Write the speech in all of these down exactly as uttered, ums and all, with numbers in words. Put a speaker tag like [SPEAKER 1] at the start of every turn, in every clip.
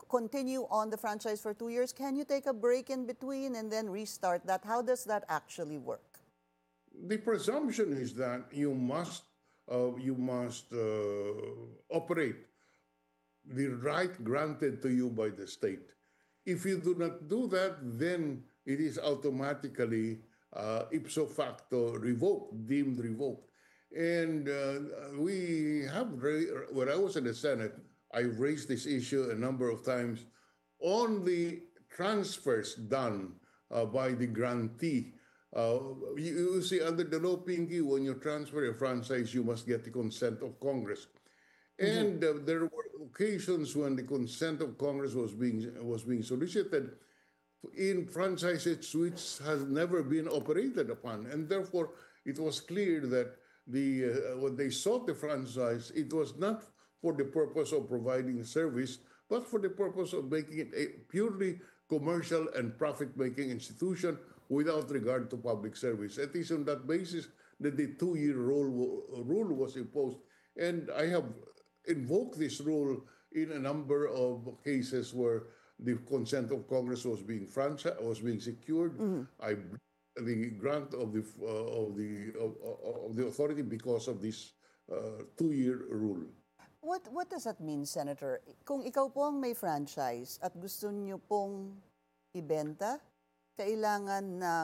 [SPEAKER 1] continue on the franchise for two years, can you take a break in between and then restart that? How does that actually work?
[SPEAKER 2] The presumption is that you must uh, you must uh, operate the right granted to you by the state. If you do not do that, then it is automatically uh, ipso facto revoked, deemed revoked. And uh, we have, ra- when I was in the Senate, I raised this issue a number of times on the transfers done uh, by the grantee. Uh, you, you see, under the law, Pinky, when you transfer a franchise, you must get the consent of Congress.
[SPEAKER 1] Mm-hmm.
[SPEAKER 2] And uh, there were occasions when the consent of Congress was being was being solicited in franchises which has never been operated upon, and therefore it was clear that the uh, when they sought the franchise, it was not for the purpose of providing service, but for the purpose of making it a purely commercial and profit-making institution without regard to public service. It is on that basis that the two-year rule rule was imposed, and I have invoked this rule in a number of cases where the consent of Congress was being franchise was being secured.
[SPEAKER 1] Mm-hmm.
[SPEAKER 2] I the grant of the uh, of the of, of the authority because of this uh, two-year rule.
[SPEAKER 1] What what does that mean, Senator? Kung ikaw po ang may franchise at gusto niyo pong ibenta, kailangan ng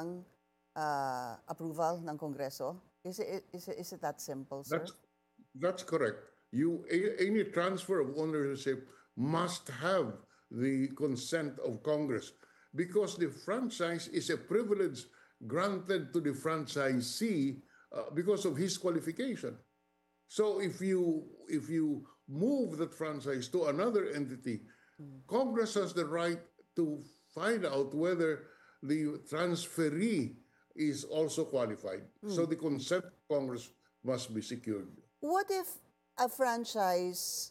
[SPEAKER 1] ah, approval ng Kongreso? Is it, is it, is it that simple, sir?
[SPEAKER 2] That's that's correct. You a- any transfer of ownership must have the consent of Congress because the franchise is a privilege granted to the franchisee uh, because of his qualification. So if you if you move that franchise to another entity, Congress has the right to find out whether the transferee is also qualified. So the consent of Congress must be secured.
[SPEAKER 1] What if a franchise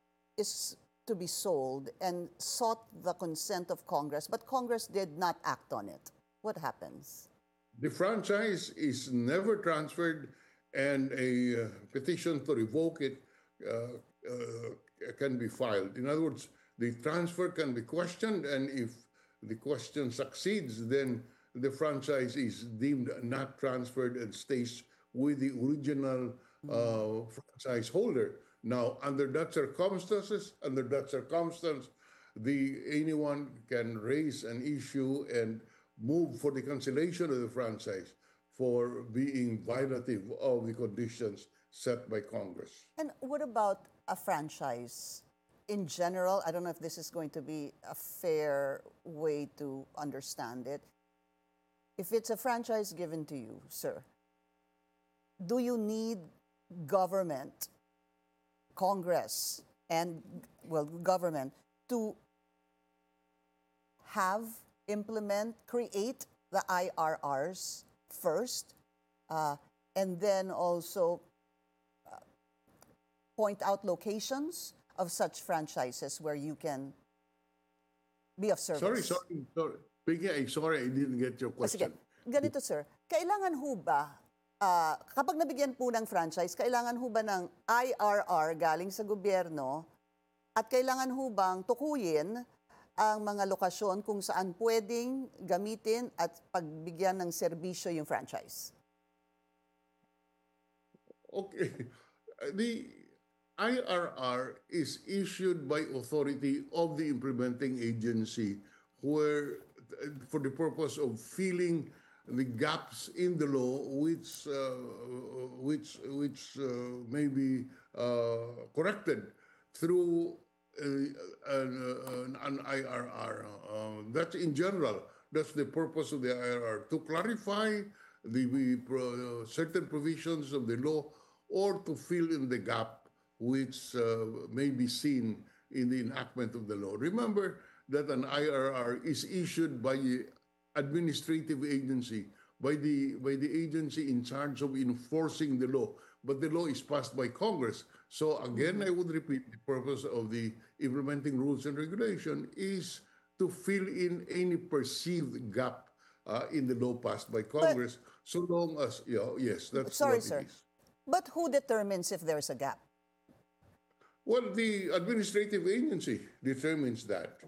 [SPEAKER 1] is to be sold and sought the consent of Congress, but Congress did not act on it? What happens?
[SPEAKER 2] The franchise is never transferred, and a uh, petition to revoke it uh, uh, can be filed. In other words, the transfer can be questioned, and if the question succeeds, then the franchise is deemed not transferred and stays with the original uh, franchise holder. Now, under that circumstances, under that circumstance, the anyone can raise an issue and move for the cancellation of the franchise for being violative of the conditions set by Congress.
[SPEAKER 1] And what about a franchise in general? I don't know if this is going to be a fair way to understand it. If it's a franchise given to you, sir, do you need government, Congress, and, well, government to have, implement, create the I R Rs first, uh, and then also point out locations of such franchises where you can be of service?
[SPEAKER 2] Sorry, sorry, sorry. Piggy, I'm sorry I didn't get your
[SPEAKER 1] Ah, sige.
[SPEAKER 2] question.
[SPEAKER 1] Ganito, sir. Kailangan ho ba, ah, kapag nabigyan po ng franchise, kailangan ho ba ng I R R galing sa gobyerno at kailangan ho bang tukuyin ang mga lokasyon kung saan pwedeng gamitin at pagbigyan ng serbisyo yung franchise?
[SPEAKER 2] Okay. The I R R is issued by authority of the implementing agency where for the purpose of filling the gaps in the law which uh, which which uh, may be uh, corrected through uh, an, uh, an I R R. Uh, that's in general. That's the purpose of the I R R, to clarify the, the uh, certain provisions of the law or to fill in the gap which uh, may be seen in the enactment of the law. Remember that an I R R is issued by the administrative agency, by the by the agency in charge of enforcing the law, but the law is passed by Congress. So again, I would repeat, the purpose of the implementing rules and regulation is to fill in any perceived gap uh, in the law passed by Congress, so long as, you know, yes, that's
[SPEAKER 1] Sorry,
[SPEAKER 2] what
[SPEAKER 1] sir.
[SPEAKER 2] it is.
[SPEAKER 1] But who determines if there's a gap?
[SPEAKER 2] Well, the administrative agency determines that.